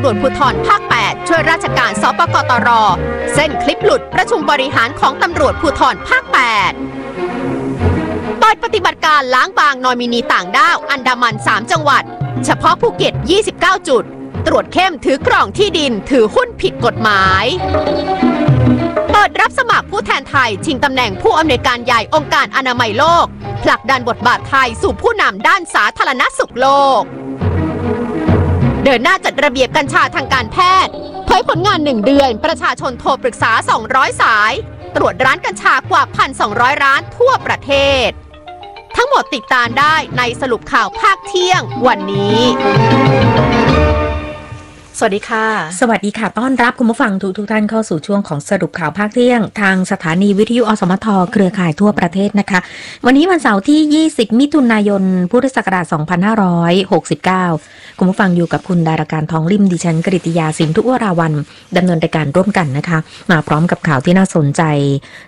ำรวจภูธรภาค 8 ช่วยราชการสปกตรเส้นคลิปหลุดประชุมบริหารของตำรวจภูธรภาค 8 เปิดปฏิบัติการล้างบางนอมินีต่างด้าวอันดามัน 3 จังหวัดเฉพาะภูเก็ต 29 จุดตรวจเข้มถือกล่องที่ดินถือหุ้นผิดกฎหมายเปิดรับสมัครผู้แทนไทยชิงตำแหน่งผู้อำนวยการใหญ่องค์การอนามัยโลกผลักดันบทบาทไทยสู่ผู้นำด้านสาธารณสุขโลกเดินหน้าจัดระเบียบกัญชาทางการแพทย์เผยผลงาน1 เดือนประชาชนโทรปรึกษา200สายตรวจร้านกัญชากว่า 1,200 ร้านทั่วประเทศทั้งหมดติดตามได้ในสรุปข่าวภาคเที่ยงวันนี้สวัสดีค่ะสวัสดีค่ะต้อนรับคุณผู้ฟังทุกท่านเข้าสู่ช่วงของสรุปข่าวภาคเที่ยงทางสถานีวิทยุอสมทเครือข่ายทั่วประเทศนะคะวันนี้วันเสาร์ที่20มิถุนายนพุทธศักราช2569คุณผู้ฟังอยู่กับคุณดาราการทองลิ่มดิฉันกฤติยาสินทุกวราวันดำเนินรายการร่วมกันนะคะมาพร้อมกับข่าวที่น่าสนใจ